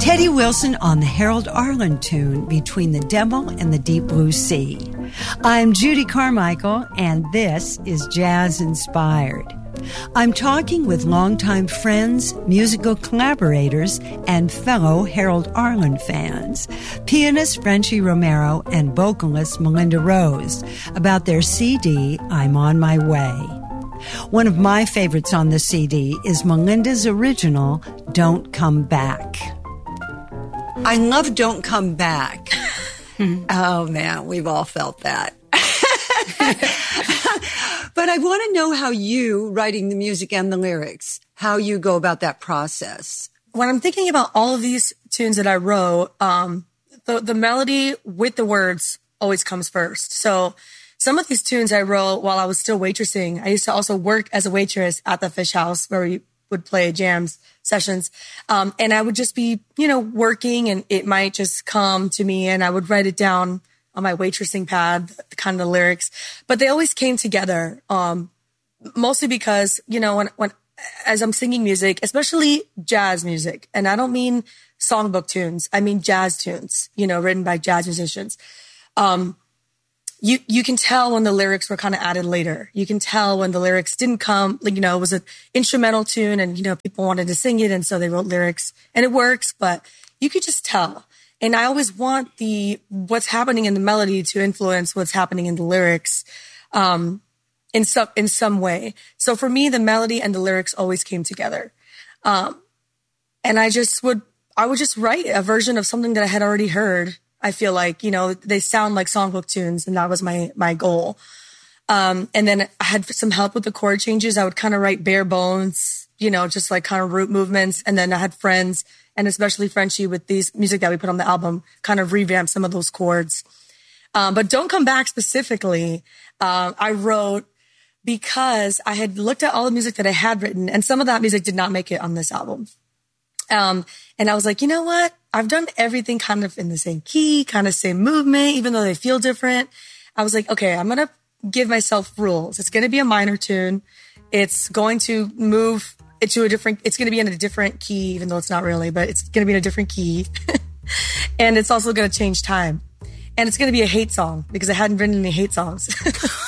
Teddy Wilson on the Harold Arlen tune Between the Devil and the Deep Blue Sea. I'm Judy Carmichael, and this is Jazz Inspired. I'm talking with longtime friends, musical collaborators, and fellow Harold Arlen fans, pianist Frenchie Romero and vocalist Melinda Rose, about their CD, I'm on My Way. One of my favorites on the CD is Melinda's original, Don't Come Back. I love Don't Come Back. Oh, man, we've all felt that. But I want to know how you, writing the music and the lyrics, how you go about that process. When I'm thinking about all of these tunes that I wrote, the melody with the words always comes first. So some of these tunes I wrote while I was still waitressing. I used to also work as a waitress at the Fish House where we would play jams sessions. And I would just be, working, and it might just come to me, and I would write it down on my waitressing pad, the kind of the lyrics. But they always came together, mostly because, when as I'm singing music, especially jazz music, and I don't mean songbook tunes, I mean jazz tunes, written by jazz musicians. You can tell when the lyrics were kind of added later. You can tell when the lyrics didn't come, it was an instrumental tune and, people wanted to sing it. And so they wrote lyrics, and it works, but you could just tell. And I always want what's happening in the melody to influence what's happening in the lyrics, in some way. So for me, the melody and the lyrics always came together. And I would just write a version of something that I had already heard. I feel like, they sound like songbook tunes, and that was my goal. And then I had some help with the chord changes. I would kind of write bare bones, just like kind of root movements. And then I had friends, and especially Frenchie, with these music that we put on the album, kind of revamp some of those chords. But Don't Come Back specifically, I wrote because I had looked at all the music that I had written, and some of that music did not make it on this album. And I was like, you know what? I've done everything kind of in the same key, kind of same movement, even though they feel different. I was like, okay, I'm going to give myself rules. It's going to be a minor tune. It's going to move it's going to be in a different key, even though it's not really, but it's going to be in a different key. And it's also going to change time. And it's going to be a hate song because I hadn't written any hate songs.